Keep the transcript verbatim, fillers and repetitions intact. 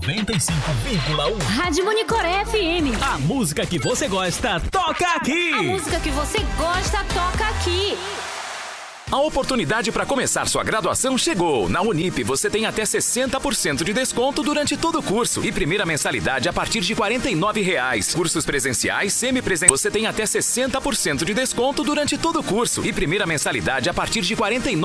noventa e cinco vírgula um. Rádio Monicoré F M. A música que você gosta, toca aqui. A música que você gosta, toca aqui. A oportunidade para começar sua graduação chegou. Na Unip, você tem até sessenta por cento de desconto durante todo o curso e primeira mensalidade a partir de quarenta e nove reais. Cursos presenciais, semipresenciais, você tem até sessenta por cento de desconto durante todo o curso e primeira mensalidade a partir de quarenta e nove reais.